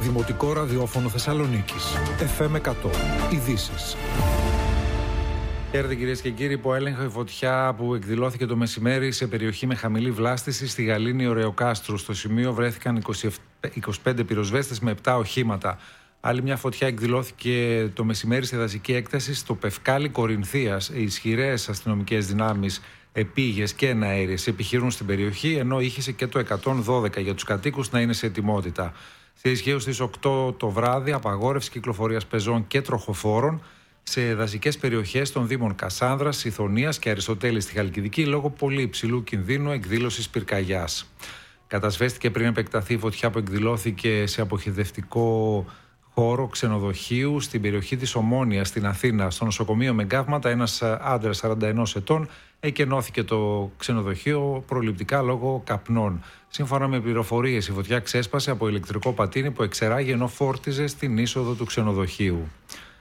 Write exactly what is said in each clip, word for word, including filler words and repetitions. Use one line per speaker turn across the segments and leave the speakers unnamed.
Δημοτικό Ραδιόφωνο Θεσσαλονίκης. εφ εμ εκατό. Ειδήσεις. Χαίρετε κυρίες και κύριοι. Υπό έλεγχο η φωτιά που εκδηλώθηκε το μεσημέρι σε περιοχή με χαμηλή βλάστηση στη Γαλήνη Ωρεοκάστρου. Στο σημείο βρέθηκαν είκοσι πέντε πυροσβέστες με επτά οχήματα. Άλλη μια φωτιά εκδηλώθηκε το μεσημέρι σε δασική έκταση στο Πευκάλι Κορινθίας. Οι ισχυρές αστυνομικές δυνάμεις, επίγειες και εναέριες επιχειρούν στην περιοχή, ενώ ήχησε και το εκατόν δώδεκα για τους κατοίκους να είναι σε ετοιμότητα. Σε ισχύω στις οκτώ το βράδυ, απαγόρευση κυκλοφορίας πεζών και τροχοφόρων σε δασικές περιοχές των Δήμων Κασάνδρας, Ιθωνίας και Αριστοτέλης στη Χαλκιδική λόγω πολύ υψηλού κινδύνου εκδήλωσης πυρκαγιάς. Κατασβέστηκε πριν επεκταθεί η φωτιά που εκδηλώθηκε σε αποχυδευτικό χώρο ξενοδοχείου στην περιοχή της Ομόνοιας στην Αθήνα. Στο νοσοκομείο με γκάβματα, ένας άντρας σαράντα ενός ετών εκενώθηκε το ξενοδοχείο προληπτικά λόγω καπνών. Σύμφωνα με πληροφορίες, η φωτιά ξέσπασε από ηλεκτρικό πατίνι που εξεράγει ενώ φόρτιζε στην είσοδο του ξενοδοχείου.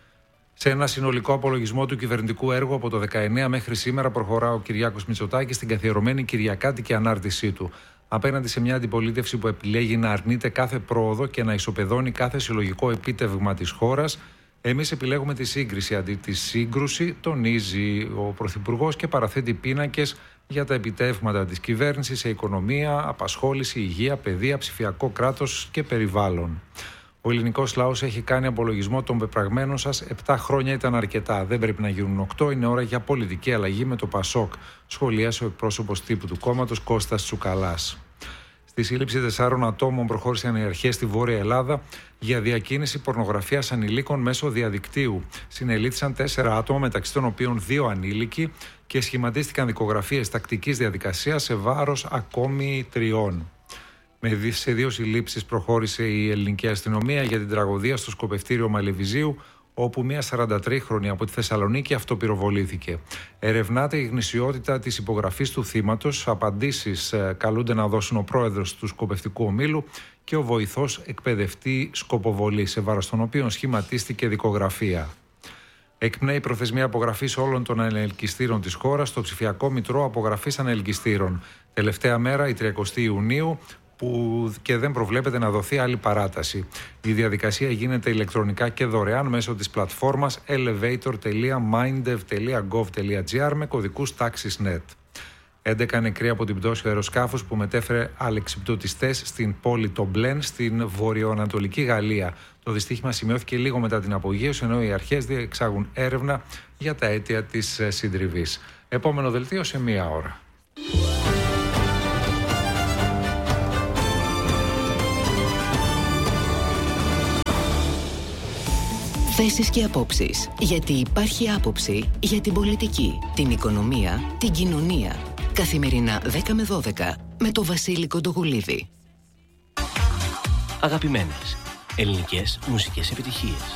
Σε ένα συνολικό απολογισμό του κυβερνητικού έργου από το δεκαεννέα μέχρι σήμερα, προχωρά ο Κυριάκος Μητσοτάκης στην καθιερωμένη κυριακάτικη ανάρτησή του. Απέναντι σε μια αντιπολίτευση που επιλέγει να αρνείται κάθε πρόοδο και να ισοπεδώνει κάθε συλλογικό επίτευγμα της χώρας, εμείς επιλέγουμε τη σύγκριση αντί τη σύγκρουση, τονίζει ο Πρωθυπουργός και παραθέτει πίνακες για τα επιτεύγματα της κυβέρνησης σε οικονομία, απασχόληση, υγεία, παιδεία, ψηφιακό κράτος και περιβάλλον. Ο ελληνικός λαός έχει κάνει απολογισμό των πεπραγμένων σας. Επτά χρόνια ήταν αρκετά. Δεν πρέπει να γίνουν οκτώ. Είναι ώρα για πολιτική αλλαγή με το Πασόκ, σχολίασε ο εκπρόσωπος τύπου του κόμματος Κώστας Τσουκαλάς. Στη σύλληψη τεσσάρων ατόμων προχώρησαν οι αρχές στη Βόρεια Ελλάδα για διακίνηση πορνογραφίας ανηλίκων μέσω διαδικτύου. Συνελήφθησαν τέσσερα άτομα, μεταξύ των οποίων δύο ανήλικοι, και σχηματίστηκαν δικογραφίες τακτικής διαδικασίας σε βάρος ακόμη τριών. Σε δύο συλλήψεις προχώρησε η ελληνική αστυνομία για την τραγωδία στο σκοπευτήριο Μαλεβιζίου, όπου μια σαραντατρίχρονη από τη Θεσσαλονίκη αυτοπυροβολήθηκε. Ερευνάται η γνησιότητα της υπογραφής του θύματος. Απαντήσεις καλούνται να δώσουν ο πρόεδρος του σκοπευτικού ομίλου και ο βοηθός εκπαιδευτή σκοποβολή, σε βάρος των οποίων σχηματίστηκε δικογραφία. Εκπνέει η προθεσμία απογραφής όλων των ανελκυστήρων της χώρας στο ψηφιακό μητρό απογραφής ανελκυστήρων. Τελευταία μέρα, η τριακοστή Ιουνίου, που και δεν προβλέπεται να δοθεί άλλη παράταση. Η διαδικασία γίνεται ηλεκτρονικά και δωρεάν μέσω της πλατφόρμας elevator τελεία mindev τελεία gov τελεία gr με κωδικούς TaxisNet. έντεκα νεκροί από την πτώση του αεροσκάφους που μετέφερε αλεξιπτωτιστές στην πόλη Τομπλέν στην βορειοανατολική Γαλλία. Το δυστύχημα σημειώθηκε λίγο μετά την απογείωση, ενώ οι αρχές διεξάγουν έρευνα για τα αίτια της συντριβής. Επόμενο δελτίο σε μία ώρα.
Θέσεις και απόψεις. Γιατί υπάρχει άποψη για την πολιτική, την οικονομία, την κοινωνία. Καθημερινά δέκα με δώδεκα με το Βασίλη Κοντογουλίδη.
Αγαπημένες ελληνικές μουσικές επιτυχίες.